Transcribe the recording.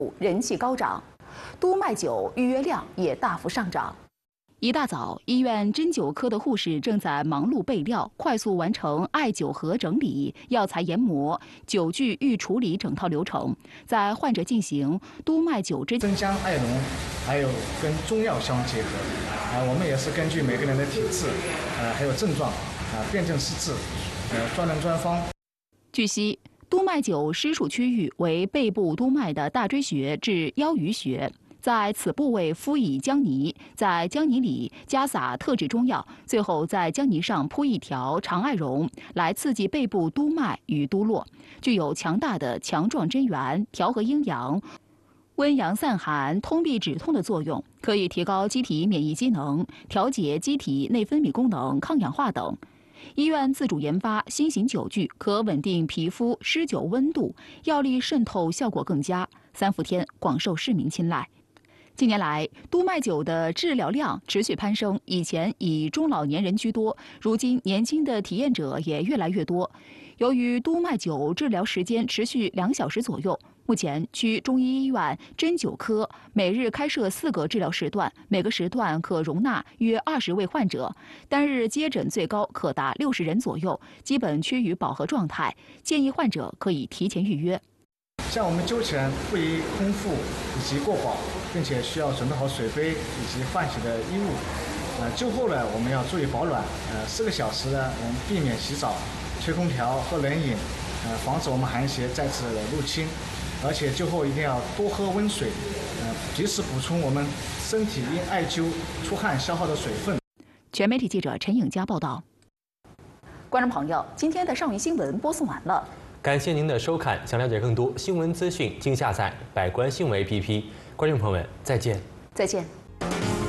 人气高涨，督脉灸预约量也大幅上涨。一大早，医院针灸科的护士正在忙碌备料，快速完成艾灸盒整理、药材研磨、灸具预处理整套流程，在患者进行督脉灸之前， 生姜、艾绒，还有跟中药相结合。我们也是根据每个人的体质，还有症状，辨证施治，专人专方。 据悉，督脉灸施术区域为背部督脉的大椎穴至腰俞穴。在此部位敷以姜泥，在姜泥里加撒特制中药，最后在姜泥上铺一条长艾绒，来刺激背部督脉与督络，具有强大的强壮真元、调和阴阳、温阳散寒、通痹止痛的作用，可以提高机体免疫机能、调节机体内分泌功能、抗氧化等。医院自主研发新型灸具，可稳定皮肤湿灸温度，药力渗透效果更佳，3伏天广受市民青睐。近年来，督脉灸的治疗量持续攀升，以前以中老年人居多，如今年轻的体验者也越来越多。由于督脉灸治疗时间持续2小时左右，目前区中医医院针灸科每日开设4个治疗时段，每个时段可容纳约20位患者，单日接诊最高可达60人左右，基本趋于饱和状态。建议患者可以提前预约。 像我们灸前不宜空腹以及过饱，并且需要准备好水杯以及换洗的衣物。灸后呢，我们要注意保暖。4个小时呢，我们避免洗澡、吹空调、喝冷饮，防止我们寒邪再次入侵。而且灸后一定要多喝温水，及时补充我们身体因艾灸出汗消耗的水分。 全媒体记者陈颖佳报道。观众朋友，今天的上云新闻播送完了。 感谢您的收看，想了解更多新闻资讯，请下载百官新闻 APP。观众朋友们，再见。 再见。